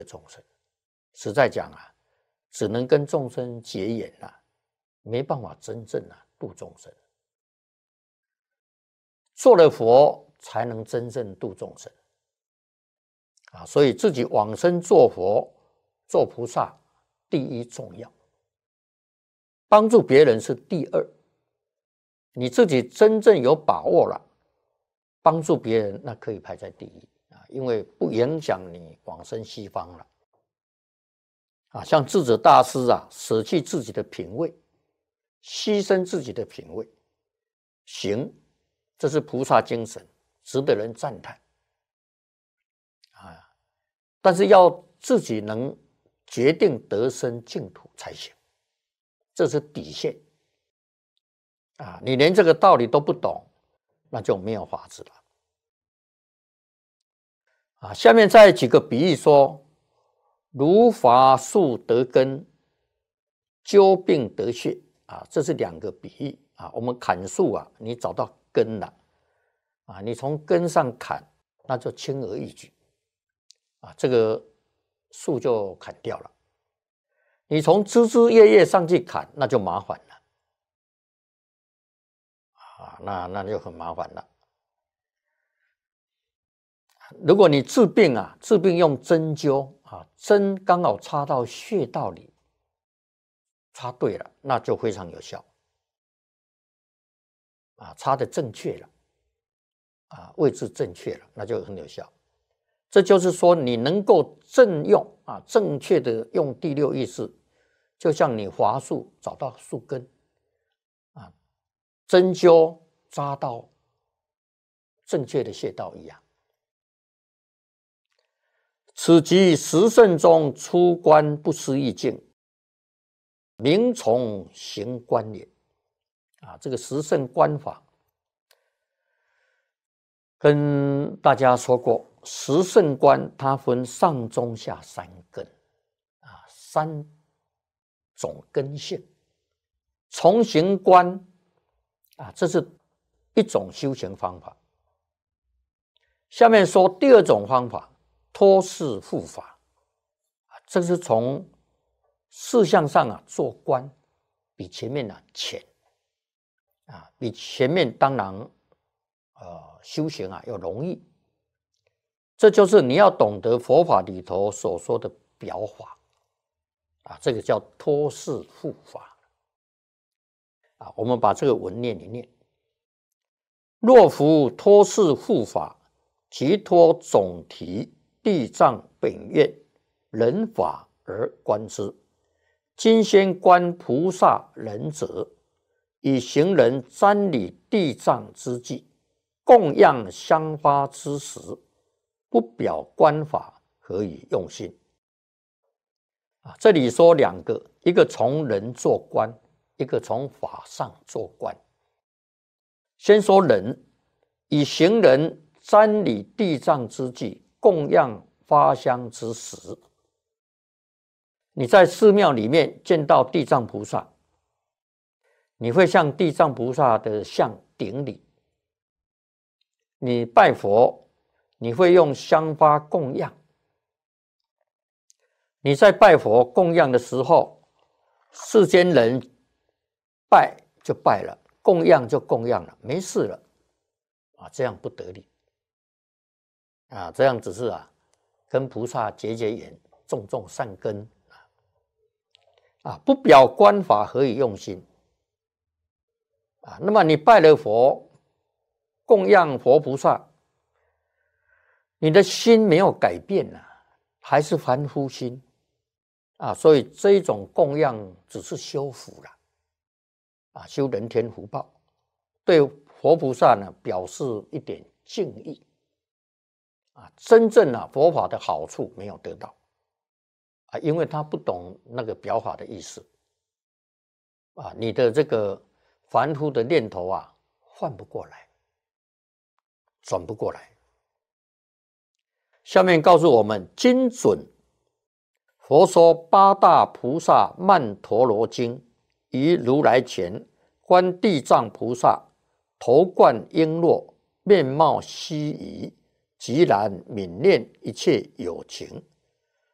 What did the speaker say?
众生。实在讲啊，只能跟众生结缘啊，没办法真正度众生。做了佛才能真正度众生所以自己往生做佛、做菩萨，第一重要，帮助别人是第二。你自己真正有把握了，帮助别人那可以排在第一因为不影响你往生西方了像智者大师舍弃自己的品位，牺牲自己的品位，行，这是菩萨精神，值得人赞叹但是要自己能决定得生净土才行，这是底线你连这个道理都不懂，那就没有法子了下面再举个比喻说，如伐树得根，灸病得穴这是两个比喻我们砍树你找到根了你从根上砍，那就轻而易举这个树就砍掉了。你从枝枝叶叶上去砍，那就麻烦了那就很麻烦了。如果你治病治病用针灸针刚好插到穴道里，插对了，那就非常有效插的正确了位置正确了，那就很有效。这就是说你能够正用正确的用第六意识，就像你伐树找到树根针灸扎到正确的穴道一样。此即十圣中出关不思议境，名从行观也这个十圣观法跟大家说过，十圣观它分上中下三根三种根性。从行观这是一种修行方法。下面说第二种方法，脱事护法这是从事项上做观，比前面浅比前面当然修行要容易。这就是你要懂得佛法里头所说的表法这个叫脱事护法我们把这个文念一念。若夫脱事护法，即脱总题地藏本愿人法而观之。今先观菩萨人者，以行人瞻礼地藏之际，供养香花之时，不表观法，何以用心这里说两个，一个从人做观，一个从法上做观。先说人，以行人瞻礼地藏之际，供养花香之时，你在寺庙里面见到地藏菩萨，你会向地藏菩萨的像顶礼。你拜佛，你会用香花供养。你在拜佛供养的时候，世间人拜就拜了，供养就供养了，没事了这样不得力这样只是跟菩萨结缘，种种善根不表观法，何以用心那么你拜了佛，供养佛菩萨，你的心没有改变还是凡夫心所以这一种供养只是修福了修人天福报，对佛菩萨表示一点敬意真正佛法的好处没有得到因为他不懂那个表法的意思你的这个凡夫的念头换不过来，转不过来。下面告诉我们精准，佛说八大菩萨曼陀罗经，于如来前观地藏菩萨，头冠璎珞，面貌熹仪，寂然泯念一切有情，